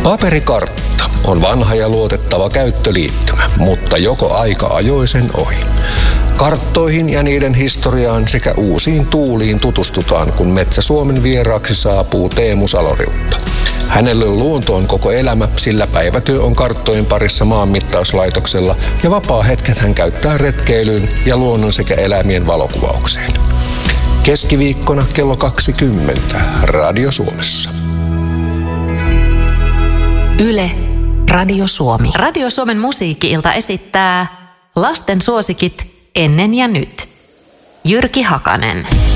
Paperikartta on vanha ja luotettava käyttöliittymä, mutta joko aika ajoi sen ohi. Karttoihin ja niiden historiaan sekä uusiin tuuliin tutustutaan, kun Metsä Suomen vieraaksi saapuu Teemu Saloriutta. Hänelle luonto on koko elämä, sillä päivätyö on karttojen parissa maanmittauslaitoksella ja vapaa-hetket hän käyttää retkeilyyn ja luonnon sekä eläimien valokuvaukseen. Keskiviikkona kello 20 Radio Suomessa. Yle, Radio Suomi. Radio Suomen musiikki-ilta esittää lasten suosikit ennen ja nyt. Jyrki Hakanen.